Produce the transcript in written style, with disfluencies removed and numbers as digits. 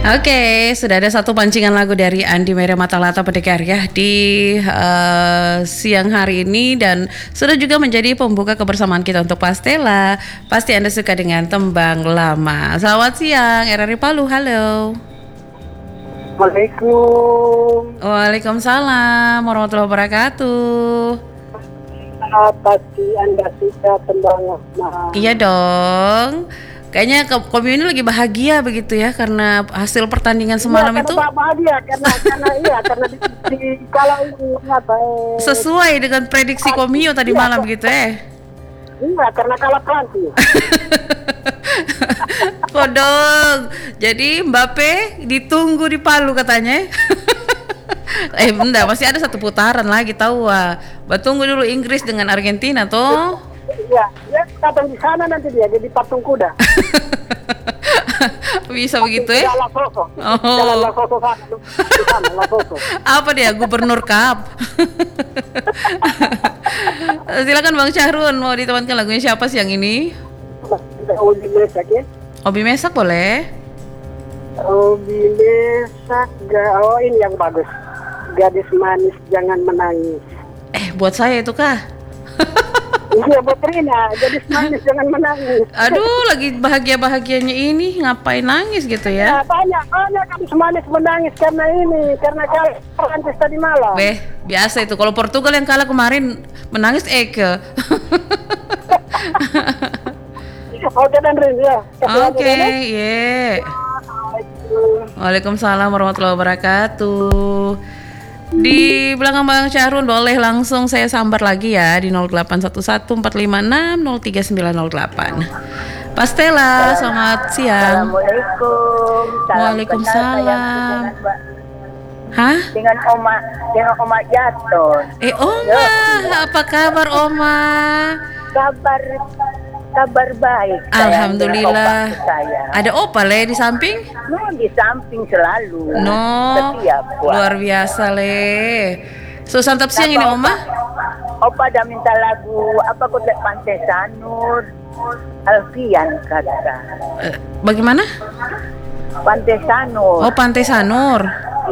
Oke, sudah ada satu pancingan lagu dari Andi Merah Matalata Pendekar ya di siang hari ini, dan sudah juga menjadi pembuka kebersamaan kita untuk Pastela. Pasti Anda suka dengan Tembang Lama. Selamat siang, RRI Palu, halo. Assalamualaikum. Waalaikumsalam warahmatullahi wabarakatuh. Pasti Anda suka Tembang Lama. Iya dong. Kayaknya Komi ini lagi bahagia begitu ya, karena hasil pertandingan semalam itu bahagia karena kalau sesuai dengan prediksi Komio tadi malam gitu Iya, karena kalah Prancis. Kodong. Jadi Mbappe ditunggu di Palu katanya. Bentar, masih ada satu putaran lagi tahu tunggu dulu Inggris dengan Argentina toh. Iya, dia datang di sana nanti dia jadi patung kuda. Bisa begitu ya? Jalan Lasoso sana. Apa dia, Gubernur Cup? Silakan Bang Syahrun, mau ditemankan lagunya siapa siang ini? Obi Mesak ya? Obi Mesak boleh? Obi Mesak, ini yang bagus. Gadis manis jangan menangis. Buat saya itu kah? Iya, buat Rina, gadis manis jangan menangis. Aduh, lagi bahagia-bahagianya ini ngapain nangis gitu ya? Banyak gadis manis menangis karena kalah Prancis tadi malam. Biasa itu. Kalau Portugal yang kalah kemarin menangis Eke. Oke dan Rin ya. Oke, ye. Waalaikumsalam warahmatullahi wabarakatuh. Di belakang Bang Syahrun boleh langsung saya sambar lagi ya di 081145603908. Pastela, selamat siang. Assalamualaikum. Waalaikumsalam. Hah? Dengan Oma Jaton. Oma, apa kabar Oma? Kabar baik. Alhamdulillah. Ada Opa di samping? Di samping selalu. Setiap luar biasa So santap siang ini Oma? Opa dah minta lagu apa kota Pantai Sanur Alfian kata. Bagaimana? Pantai Sanur. Oh, Pantai Sanur.